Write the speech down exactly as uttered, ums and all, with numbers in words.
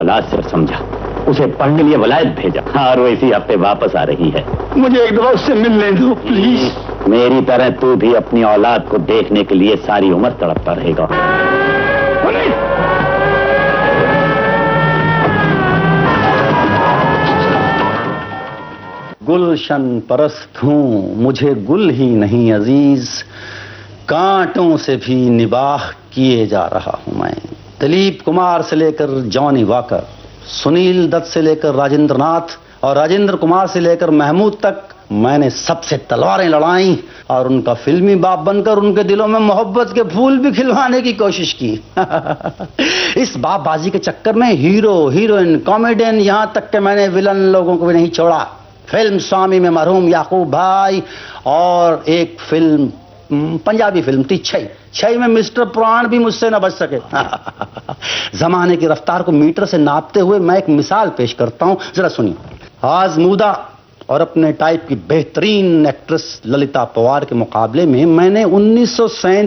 औलाद से समझा, उसे पढ़ने लिए वलायत भेजा और वो इसी हफ्ते वापस आ रही है। मुझे एक दफा उससे मिलने दो प्लीज। मेरी तरह तू भी अपनी औलाद को देखने के लिए सारी उम्र तड़पता रहेगा। गुलशन परस्त हूँ, मुझे गुल ही नहीं अजीज, कांटों से भी निबाह किए जा रहा हूं मैं। दिलीप कुमार से लेकर जॉनी वॉकर, सुनील दत्त से लेकर राजेंद्र नाथ और राजेंद्र कुमार से लेकर महमूद तक मैंने सबसे तलवारें लड़ाई और उनका फिल्मी बाप बनकर उनके दिलों में मोहब्बत के फूल भी खिलवाने की कोशिश की। इस बापबाजी के चक्कर में हीरो, हीरोइन, कॉमेडियन, यहां तक कि मैंने विलन लोगों को भी नहीं छोड़ा। फिल्म स्वामी में मरहूम याकूब भाई और एक फिल्म, पंजाबी फिल्म थी छई, छई में मिस्टर पुराण भी मुझसे न बच सके। जमाने की रफ्तार को मीटर से नापते हुए मैं एक मिसाल पेश करता हूं, जरा सुनिए। आजमूदा और अपने टाइप की बेहतरीन एक्ट्रेस ललिता पवार के मुकाबले में मैंने उन्नीस सौ